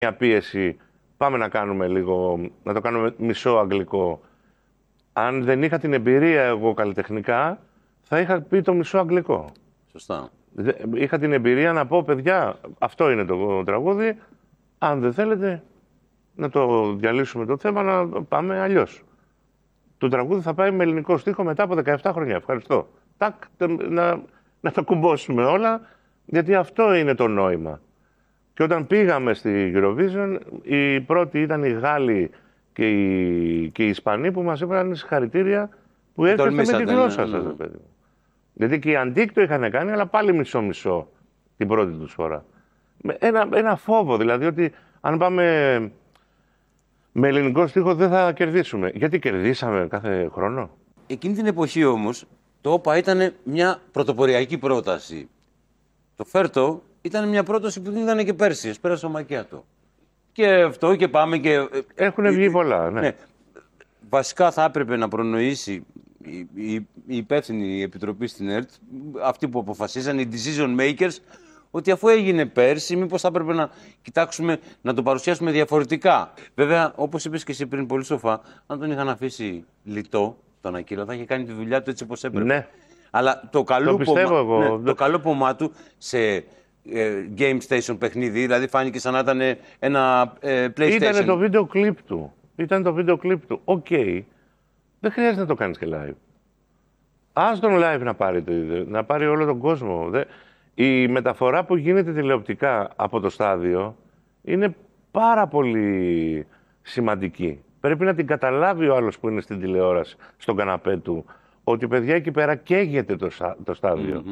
μια πίεση, πάμε να κάνουμε λίγο, να το κάνουμε μισό αγγλικό. Αν δεν είχα την εμπειρία εγώ καλλιτεχνικά, θα είχα πει το μισό αγγλικό. Σωστά. Είχα την εμπειρία να πω, παιδιά, αυτό είναι το τραγούδι, αν δεν θέλετε να το διαλύσουμε το θέμα, να πάμε αλλιώς. Το τραγούδι θα πάει με ελληνικό στίχο μετά από 17 χρόνια. Ευχαριστώ. Τάκ, να τα κουμπώσουμε όλα, γιατί αυτό είναι το νόημα. Και όταν πήγαμε στη Eurovision, οι πρώτοι ήταν οι Γάλλοι και οι Ισπανοί που μας είπαν συγχαρητήρια που έρχεστε με τη γλώσσα σας, παιδί μου. Γιατί και οι Αντίκ το είχαν κάνει, αλλά πάλι μισό-μισό την πρώτη τους φορά. Ένα φόβο, δηλαδή, ότι αν πάμε με ελληνικό στίχο δεν θα κερδίσουμε. Γιατί κερδίσαμε κάθε χρόνο. Εκείνη την εποχή όμως, το ΟΠΑ ήταν μια πρωτοποριακή πρόταση. Το Φέρτο ήταν μια πρόταση που δεν ήταν και πέρσι, Εσπέρασο Μακιάτο. Και αυτό και πάμε και... Έχουν βγει πολλά, ναι. Βασικά θα έπρεπε να προνοήσει η υπεύθυνη επιτροπή στην ΕΡΤ, αυτοί που αποφασίζαν, οι decision makers, ότι αφού έγινε πέρσι, μήπως θα έπρεπε να κοιτάξουμε να το παρουσιάσουμε διαφορετικά. Βέβαια, όπως είπες και εσύ πριν πολύ σοφά, αν τον είχαν αφήσει λιτό, τον Ακύλα, θα είχε κάνει τη δουλειά του έτσι όπως έπρεπε. Ναι. Αλλά το καλούπωμά του σε game station παιχνίδι, δηλαδή φάνηκε σαν να ήταν ένα PlayStation. Ήταν το βίντεο κλιπ του. Οκ. Δεν χρειάζεται να το κάνεις και live. Ας τον live να πάρει όλο τον κόσμο. Η μεταφορά που γίνεται τηλεοπτικά από το στάδιο είναι πάρα πολύ σημαντική. Πρέπει να την καταλάβει ο άλλος που είναι στην τηλεόραση, στον καναπέ του, ότι παιδιά εκεί πέρα καίγεται το στάδιο.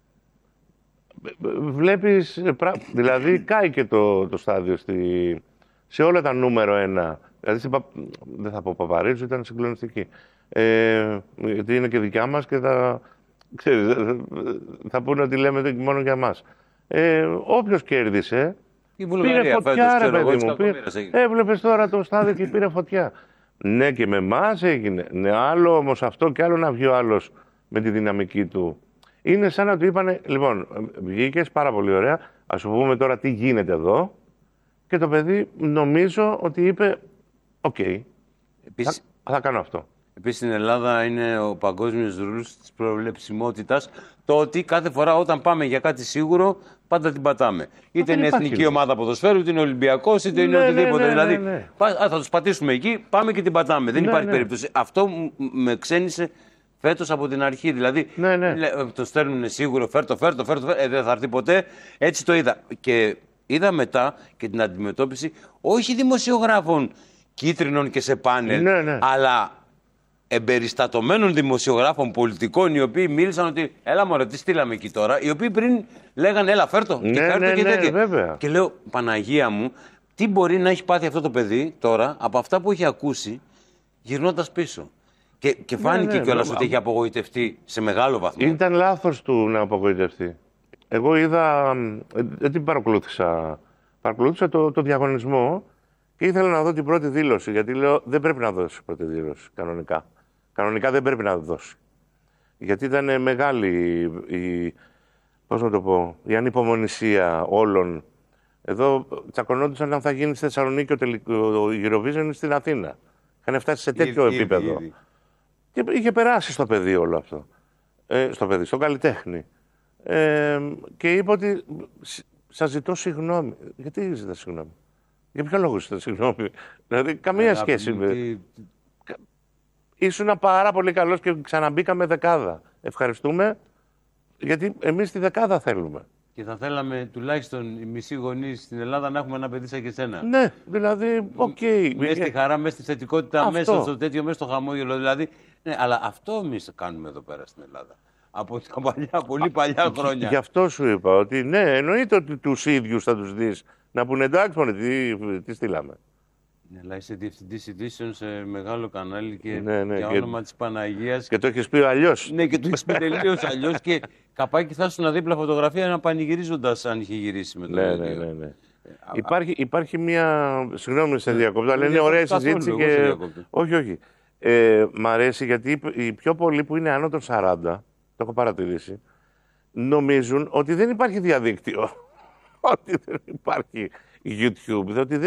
Βλέπεις, δηλαδή κάει και το στάδιο σε όλα τα νούμερο 1. Δηλαδή, δεν θα πω Παπαρίζου, ήταν συγκλονιστική. Γιατί είναι και δικιά μας και θα πούνε ότι λέμε μόνο για μας. Όποιος κέρδισε, πήρε φωτιά, ρε παιδί μου. Έβλεπες τώρα το στάδιο και πήρε φωτιά. Ναι, και με εμάς έγινε. Ναι, άλλο όμως αυτό και άλλο να βγει ο άλλος με τη δυναμική του. Είναι σαν να του είπανε, λοιπόν, βγήκες πάρα πολύ ωραία, ας σου πούμε τώρα τι γίνεται εδώ. Και το παιδί νομίζω ότι είπε, οκ, θα κάνω αυτό. Επίσης στην Ελλάδα είναι ο παγκόσμιος ρούλος της προβλεψιμότητας, το ότι κάθε φορά όταν πάμε για κάτι σίγουρο, πάντα την πατάμε. Είτε είναι εθνική ομάδα ποδοσφαίρου, είτε είναι Ολυμπιακός, είτε είναι οτιδήποτε. Δηλαδή, θα τους πατήσουμε εκεί, πάμε και την πατάμε. Δεν υπάρχει περίπτωση. Αυτό με ξένησε φέτος από την αρχή. Δηλαδή, το στέλνουν σίγουρο, φέρτο, δεν θα έρθει ποτέ. Έτσι το είδα. Και είδα μετά και την αντιμετώπιση όχι δημοσιογράφων κίτρινων και σε πάνελ, αλλά εμπεριστατωμένων δημοσιογράφων πολιτικών, οι οποίοι μίλησαν ότι έλα μωρέ, τι στείλαμε εκεί τώρα, οι οποίοι πριν λέγανε έλα φέρτο και φέρτο και τέτοια. Βέβαια. Και λέω, Παναγία μου, τι μπορεί να έχει πάθει αυτό το παιδί τώρα από αυτά που έχει ακούσει γυρνώντας πίσω. Και φάνηκε κιόλας ότι έχει απογοητευτεί σε μεγάλο βαθμό. Ήταν λάθος του να απογοητευτεί. Εγώ είδα, δεν την παρακολούθησα. Παρακολούθησα το διαγωνισμό και ήθελα να δω την πρώτη δήλωση. Γιατί λέω, δεν πρέπει να δώσει πρώτη δήλωση κανονικά. Κανονικά δεν πρέπει να δώσει. Γιατί ήταν μεγάλη πώς να το πω, η ανυπομονησία όλων. Εδώ τσακωνόντουσαν αν θα γίνει στη Θεσσαλονίκη ο Eurovision ή στην Αθήνα. Είχαν φτάσει σε τέτοιο επίπεδο. Και είχε περάσει στο παιδί όλο αυτό. Στον καλλιτέχνη. Και είπε ότι σας ζητώ συγγνώμη. Γιατί ζητά συγγνώμη? Για ποιο λόγο ζητά συγγνώμη? Δηλαδή, καμία σχέση. Ήσουν πάρα πολύ καλός και ξαναμπήκαμε δεκάδα. Ευχαριστούμε, γιατί εμείς τη δεκάδα θέλουμε. Και θα θέλαμε τουλάχιστον οι μισοί γονείς στην Ελλάδα να έχουμε ένα παιδί σαν και σένα. Ναι, δηλαδή, οκ. Μέσα στη χαρά, μέσα στη θετικότητα, μέσα στο τέτοιο, μέσα στο χαμόγελο. Δηλαδή, ναι, αλλά αυτό εμείς κάνουμε εδώ πέρα στην Ελλάδα. Από τα πολύ παλιά χρόνια. Γι' αυτό σου είπα ότι ναι, εννοείται ότι τους ίδιους θα τους δεις να πούνε εντάξει, μωρέ, τι στείλαμε. Ναι, αλλά είσαι διευθυντής ειδήσεων σε μεγάλο κανάλι και για όνομα της Παναγίας. Και το έχεις πει αλλιώς. Ναι, και το έχεις πει τελείως αλλιώς. Και καπάκι θα ήσουν δίπλα φωτογραφία να πανηγυρίζοντας αν είχε γυρίσει με το ναι. Υπάρχει μια. Συγγνώμη, σε διακόπτω, αλλά είναι ωραία συζήτηση. Όχι. Μ' αρέσει γιατί οι πιο πολλοί που είναι άνω των 40, το έχω παρατηρήσει, νομίζουν ότι δεν υπάρχει διαδίκτυο. Ότι δεν υπάρχει YouTube.